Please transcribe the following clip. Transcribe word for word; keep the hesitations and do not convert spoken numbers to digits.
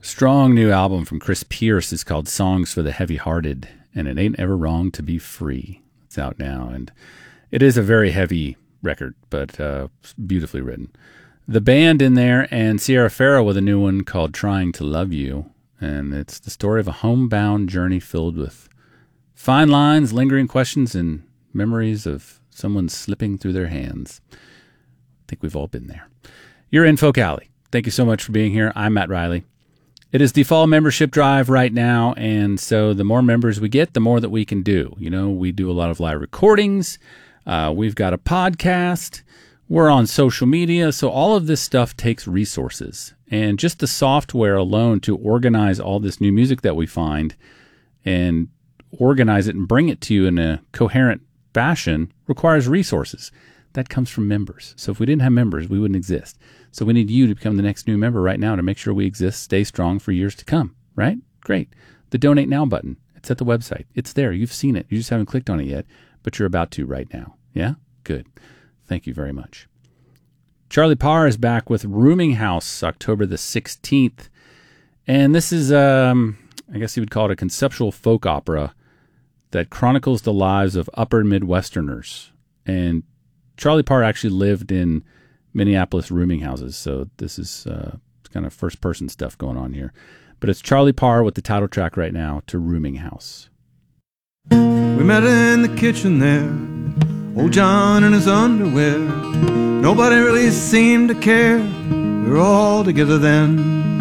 Strong new album from Chris Pierce is called Songs for the Heavy-Hearted, and it ain't ever wrong to be free. It's out now, and it is a very heavy record, but uh, beautifully written. The Band in there, and Sierra Farrow with a new one called Trying to Love You, and it's the story of a homebound journey filled with fine lines, lingering questions, and memories of someone slipping through their hands. I think we've all been there. You're in Folk Alley. Thank you so much for being here. I'm Matt Riley. It is the fall membership drive right now, and so the more members we get, the more that we can do. You know, we do a lot of live recordings. Uh, we've got a podcast. We're on social media, so all of this stuff takes resources. And just the software alone to organize all this new music that we find and organize it and bring it to you in a coherent fashion requires resources. That comes from members. So if we didn't have members, we wouldn't exist. So we need you to become the next new member right now to make sure we exist, stay strong for years to come, right? Great. The Donate Now button, it's at the website. It's there. You've seen it. You just haven't clicked on it yet, but you're about to right now. Yeah? Good. Thank you very much. Charlie Parr is back with Rooming House, October the sixteenth. And this is, um, I guess you would call it a conceptual folk opera that chronicles the lives of upper Midwesterners. And Charlie Parr actually lived in Minneapolis rooming houses, so this is uh, kind of first-person stuff going on here. But it's Charlie Parr with the title track right now to Rooming House. We met in the kitchen there, old John in his underwear. Nobody really seemed to care. We were all together then.